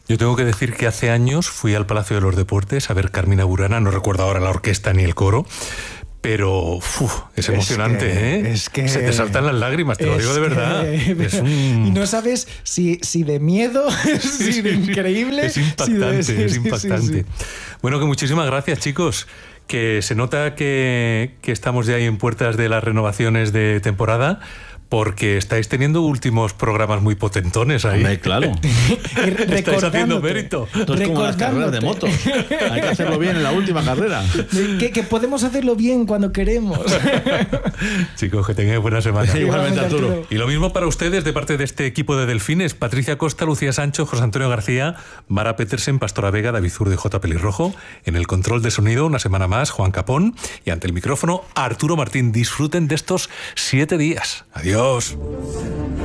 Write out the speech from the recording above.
Yo tengo que decir que hace años fui al Palacio de los Deportes a ver Carmina Burana, no recuerdo ahora la orquesta ni el coro, pero es emocionante, Es que se te saltan las lágrimas, te lo digo de verdad. Y no sabes si de miedo, si de increíble. Es impactante, es impactante. Sí. Bueno, que muchísimas gracias, chicos. Que se nota que estamos ya ahí en puertas de las renovaciones de temporada, porque estáis teniendo últimos programas muy potentones ahí. Hombre, claro. Estáis haciendo mérito. Esto es como las carreras de motos. Hay que hacerlo bien en la última carrera. Que podemos hacerlo bien cuando queremos. Chicos, que tengáis buena semana. Igualmente, Arturo. Y lo mismo para ustedes de parte de este equipo de Delfines: Patricia Costa, Lucía Sancho, José Antonio García, Mara Petersen, Pastora Vega, David Zurdo y J. Pelirrojo. En el control de sonido, una semana más, Juan Capón. Y ante el micrófono, Arturo Martín. Disfruten de estos 7 días. Adiós.